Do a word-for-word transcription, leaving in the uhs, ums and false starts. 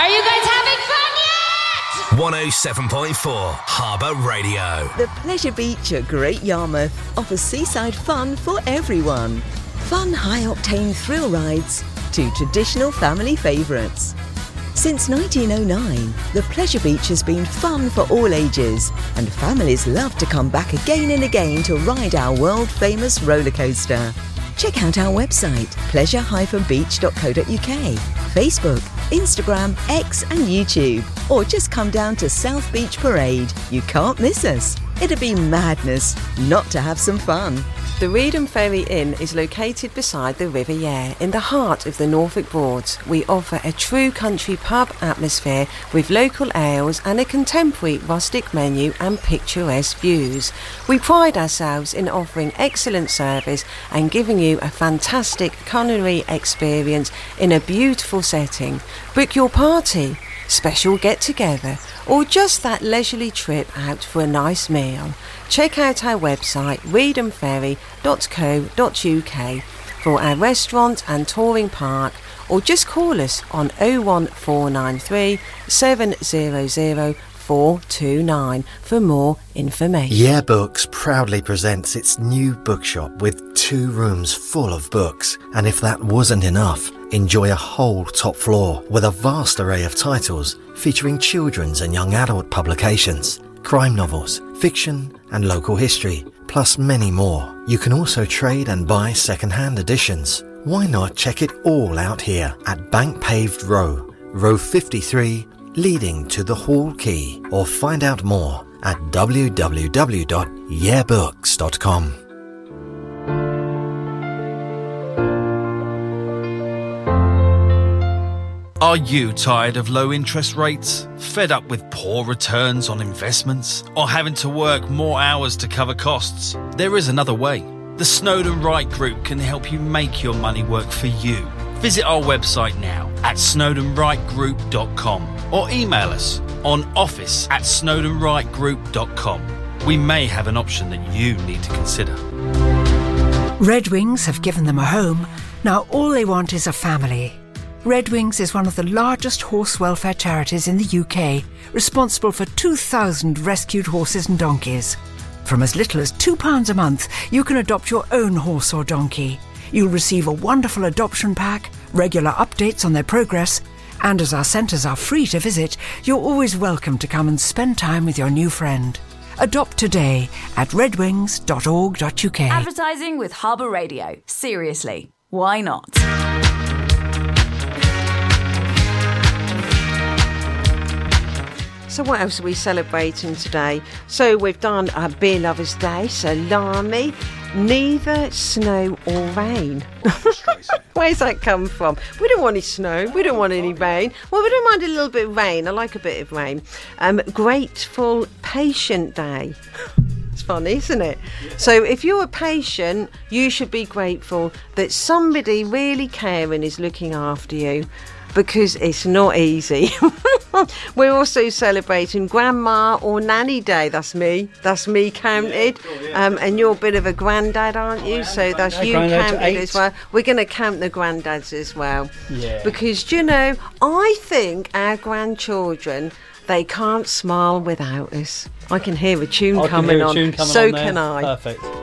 Are you guys having fun yet? one oh seven point four Harbour Radio. The Pleasure Beach at Great Yarmouth offers seaside fun for everyone. Fun high-octane thrill rides to traditional family favourites. Since nineteen oh nine, the Pleasure Beach has been fun for all ages, and families love to come back again and again to ride our world-famous roller coaster. Check out our website, pleasure dash beach dot co dot uk, Facebook, Instagram, X and YouTube, or just come down to South Beach Parade. You can't miss us. It'd be madness not to have some fun. The Reedham Ferry Inn is located beside the River Yare in the heart of the Norfolk Broads. We offer a true country pub atmosphere with local ales and a contemporary rustic menu and picturesque views. We pride ourselves in offering excellent service and giving you a fantastic culinary experience in a beautiful setting. Book your party, special get-together, or just that leisurely trip out for a nice meal. Check out our website reedham ferry dot co dot uk for our restaurant and touring park, or just call us on oh one four nine three, seven hundred, four two nine for more information. Yeah Books proudly presents its new bookshop with two rooms full of books. And if that wasn't enough, enjoy a whole top floor with a vast array of titles featuring children's and young adult publications, crime novels, fiction and local history, plus many more. You can also trade and buy second-hand editions. Why not check it all out here at Bank Paved Row, row fifty-three, leading to the Hall Quay, or find out more at w w w dot yeah books dot com. Are you tired of low interest rates? Fed up with poor returns on investments? Or having to work more hours to cover costs? There is another way. The Snowden Wright Group can help you make your money work for you. Visit our website now at snowden wright group dot com or email us on office at snowden wright group dot com. We may have an option that you need to consider. Red Wings have given them a home. Now all they want is a family. Red Wings is one of the largest horse welfare charities in the U K, responsible for two thousand rescued horses and donkeys. From as little as two pounds a month, you can adopt your own horse or donkey. You'll receive a wonderful adoption pack, regular updates on their progress, and as our centres are free to visit, you're always welcome to come and spend time with your new friend. Adopt today at red wings dot org dot uk. Advertising with Harbour Radio. Seriously, why not? So what else are we celebrating today? So we've done our Beer Lovers Day, salami, neither snow or rain. Where's that come from? We don't want any snow, we don't want any rain. Well, we don't mind a little bit of rain, I like a bit of rain. Um, Grateful Patient Day. It's funny, isn't it? So if you're a patient, you should be grateful that somebody really caring is looking after you, because it's not easy. We're also celebrating Grandma or Nanny Day. That's me. That's me counted. Um, and you're a bit of a granddad, aren't you? So that's you counted as well. We're going to count the granddads as well. Yeah. Because, you know, I think our grandchildren, they can't smile without us. I can hear a tune I coming can hear a on. tune coming so on there. can I. Perfect.